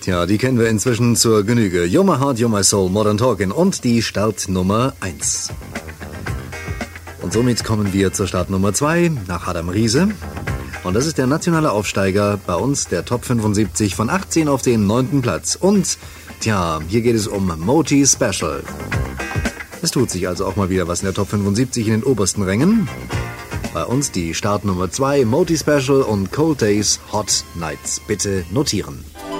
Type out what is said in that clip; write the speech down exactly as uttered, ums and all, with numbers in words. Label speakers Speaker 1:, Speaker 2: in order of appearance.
Speaker 1: Tja, die kennen wir inzwischen zur Genüge. You're My Heart, You're My Soul, Modern Talking und die Startnummer eins. Und somit kommen wir zur Startnummer zwei nach Adam Riese. Und das ist der nationale Aufsteiger bei uns, der Top fünfundsiebzig, von achtzehn auf den neunten Platz. Und, tja, hier geht es um Moti Special. Es tut sich also auch mal wieder was in der Top fünfundsiebzig in den obersten Rängen. Bei uns die Startnummer zwei, Moti Special und Cold Days, Hot Nights. Bitte notieren.